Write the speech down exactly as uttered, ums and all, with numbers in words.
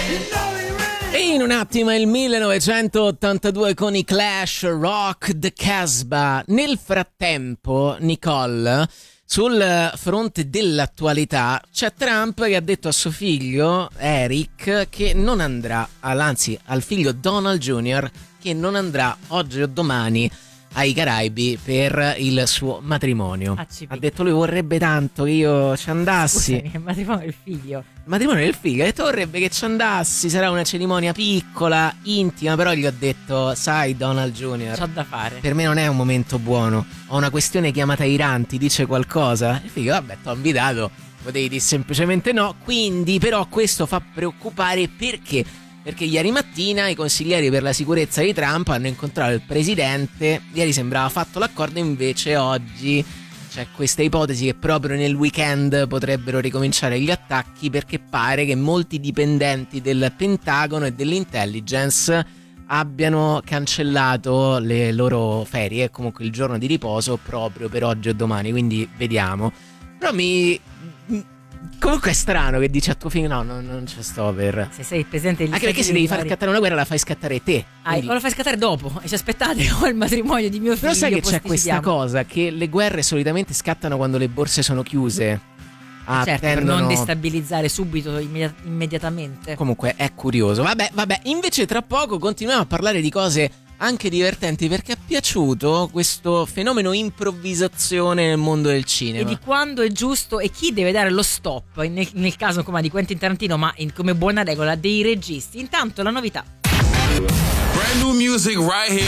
E in un attimo è il millenovecentottantadue con i Clash, Rock the Casbah. Nel frattempo, Nicole, sul fronte dell'attualità c'è Trump che ha detto a suo figlio Eric che non andrà, anzi al figlio Donald Junior che non andrà oggi o domani ai Caraibi per il suo matrimonio. A C P. Ha detto lui vorrebbe tanto che io ci andassi. Scusami, il matrimonio del figlio. Il matrimonio del figlio, ha detto vorrebbe che ci andassi, sarà una cerimonia piccola, intima, però gli ho detto sai Donald Junior, C'ho da fare. per me non è un momento buono, ho una questione chiamata Iran, ti dice qualcosa? Il figlio vabbè t'ho invitato, potevi dire semplicemente no, quindi però questo fa preoccupare perché? Perché ieri mattina i consiglieri per la sicurezza di Trump hanno incontrato il presidente, ieri sembrava fatto l'accordo, invece oggi c'è questa ipotesi che proprio nel weekend potrebbero ricominciare gli attacchi perché pare che molti dipendenti del Pentagono e dell'intelligence abbiano cancellato le loro ferie, comunque il giorno di riposo proprio per oggi o domani, quindi vediamo. Però mi... comunque è strano che dici a tuo figlio no, no non ci sto per... Se sei il presidente degli Anche Stati perché se devi far Uniti, scattare una guerra la fai scattare te. ah, Quindi... o lo fai scattare dopo e ci aspettate o il matrimonio di mio figlio. Però sai che c'è questa posticipiamo. cosa che le guerre solitamente scattano quando le borse sono chiuse. Ah, Certo, per tendono... non destabilizzare subito immedi- immediatamente. Comunque è curioso. Vabbè, vabbè, invece tra poco continuiamo a parlare di cose anche divertenti perché è piaciuto questo fenomeno improvvisazione nel mondo del cinema. E di quando è giusto e chi deve dare lo stop, nel, nel caso come di Quentin Tarantino, ma in, come buona regola dei registi. Intanto la novità. Brand new music right here.